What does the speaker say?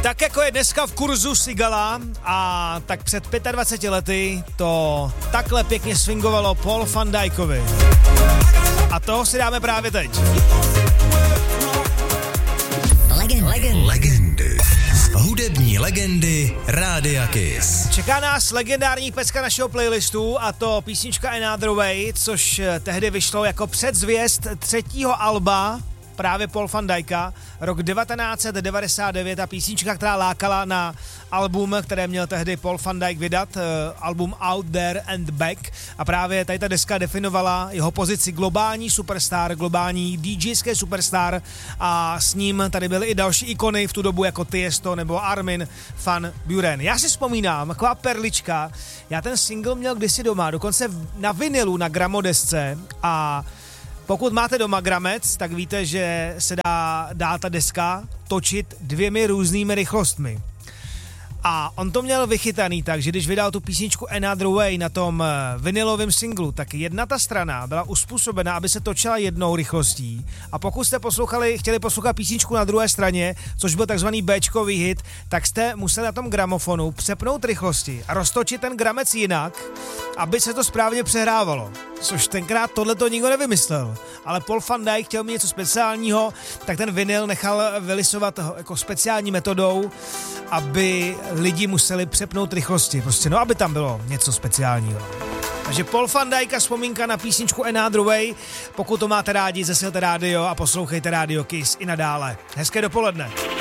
Tak jako je dneska v kurzu Sigala a tak před 25 lety to takhle pěkně swingovalo Paul van Dykovi. A toho si dáme právě teď. Legendy. Hudební legendy Rádia Kiss. Čeká nás legendární pecka našeho playlistu a to písnička Another Way, což tehdy vyšlo jako předzvěst třetího alba právě Paul van Dyka, rok 1999 a písnička, která lákala na album, které měl tehdy Paul van Dyk vydat, album Out There and Back a právě tady ta deska definovala jeho pozici globální superstar, globální DJské superstar a s ním tady byly i další ikony v tu dobu jako Tiesto nebo Armin van Buuren. Já si vzpomínám, taková perlička, já ten single měl kdysi doma, dokonce na vinilu na gramodesce a pokud máte doma gramec, tak víte, že se dá ta deska točit 2 různými rychlostmi. A on to měl vychytaný tak, že když vydal tu písničku Another Way na tom vinilovém singlu, tak jedna ta strana byla uspůsobena, aby se točila jednou rychlostí. A pokud jste chtěli poslouchat písničku na druhé straně, což byl takzvaný Bčkový hit, tak jste museli na tom gramofonu přepnout rychlosti a roztočit ten gramec jinak, aby se to správně přehrávalo. Což tenkrát tohleto nikdo nevymyslel. Ale Paul van Dyk chtěl mít něco speciálního, tak ten vinyl nechal vylisovat jako speciální metodou, aby lidi museli přepnout rychlosti. Prostě aby tam bylo něco speciálního. Takže Paul van Dyk a vzpomínka na písničku Another Way. Pokud to máte rádi, zesilte rádio a poslouchejte Rádio Kiss i nadále. Hezké dopoledne.